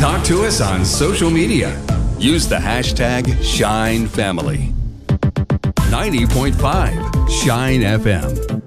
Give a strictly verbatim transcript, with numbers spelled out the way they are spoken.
Talk to us on social media. Use the hashtag Shine Family. ninety point five Shine F M.